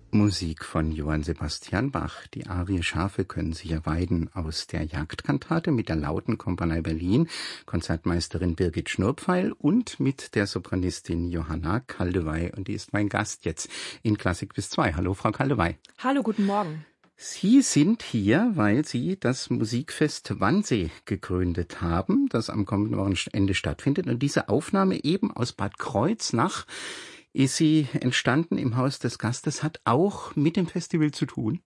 Musik von Johann Sebastian Bach. Die Arie Schafe können sich erweiden aus der Jagdkantate mit der Lautenkompanie Berlin, Konzertmeisterin Birgit Schnurpfeil und mit der Sopranistin Johanna Kaldewey. Und die ist mein Gast jetzt in Klassik bis 2. Hallo, Frau Kaldewey. Hallo, guten Morgen. Sie sind hier, weil Sie das Musikfest Wannsee gegründet haben, das am kommenden Wochenende stattfindet. Und diese Aufnahme eben aus Bad Kreuznach ist sie entstanden im Haus des Gastes, hat auch mit dem Festival zu tun?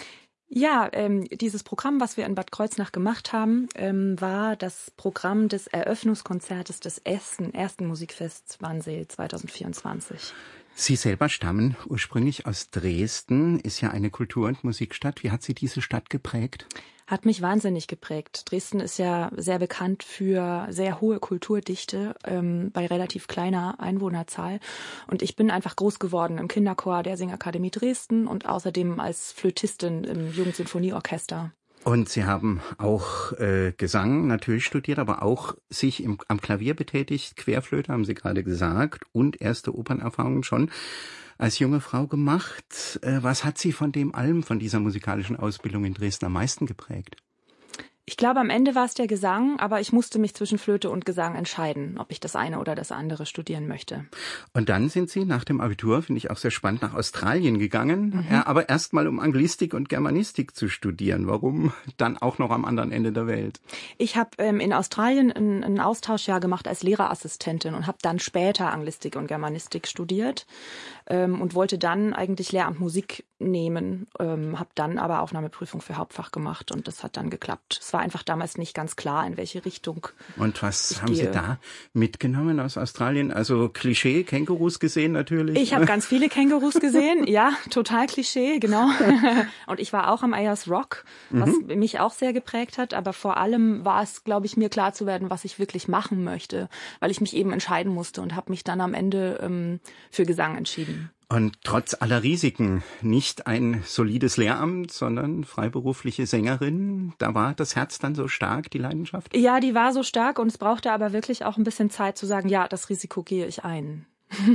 Ja, dieses Programm, was wir in Bad Kreuznach gemacht haben, war das Programm des Eröffnungskonzertes des ersten Musikfests Wannsee 2024. Sie selber stammen ursprünglich aus Dresden, ist ja eine Kultur- und Musikstadt. Wie hat Sie diese Stadt geprägt? Hat mich wahnsinnig geprägt. Dresden ist ja sehr bekannt für sehr hohe Kulturdichte bei relativ kleiner Einwohnerzahl. Und ich bin einfach groß geworden im Kinderchor der Singakademie Dresden und außerdem als Flötistin im Jugendsinfonieorchester. Und Sie haben auch Gesang natürlich studiert, aber auch sich am Klavier betätigt. Querflöte haben Sie gerade gesagt und erste Opernerfahrungen schon als junge Frau gemacht. Was hat Sie von dem allem, von dieser musikalischen Ausbildung in Dresden am meisten geprägt? Ich glaube, am Ende war es der Gesang, aber ich musste mich zwischen Flöte und Gesang entscheiden, ob ich das eine oder das andere studieren möchte. Und dann sind Sie nach dem Abitur, finde ich auch sehr spannend, nach Australien gegangen, ja, aber erst mal um Anglistik und Germanistik zu studieren. Warum dann auch noch am anderen Ende der Welt? Ich habe in Australien ein Austauschjahr gemacht als Lehrerassistentin und habe dann später Anglistik und Germanistik studiert und wollte dann eigentlich Lehramt Musik nehmen, habe dann aber Aufnahmeprüfung für Hauptfach gemacht und das hat dann geklappt. Es war einfach damals nicht ganz klar, in welche Richtung. Und was haben Sie da mitgenommen aus Australien? Also Klischee, Kängurus gesehen natürlich? Ich habe ganz viele Kängurus gesehen, ja, total Klischee, genau. Und ich war auch am Ayers Rock, was mich auch sehr geprägt hat, aber vor allem war es, glaube ich, mir klar zu werden, was ich wirklich machen möchte, weil ich mich eben entscheiden musste und habe mich dann am Ende für Gesang entschieden. Und trotz aller Risiken nicht ein solides Lehramt, sondern freiberufliche Sängerin. Da war das Herz dann so stark, die Leidenschaft? Ja, die war so stark und es brauchte aber wirklich auch ein bisschen Zeit zu sagen, ja, das Risiko gehe ich ein.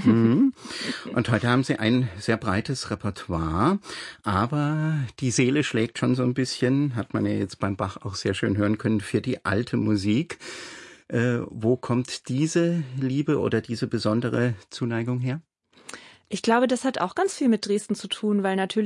Und heute haben Sie ein sehr breites Repertoire, aber die Seele schlägt schon so ein bisschen, hat man ja jetzt beim Bach auch sehr schön hören können, für die alte Musik. Wo kommt diese Liebe oder diese besondere Zuneigung her? Ich glaube, das hat auch ganz viel mit Dresden zu tun, weil natürlich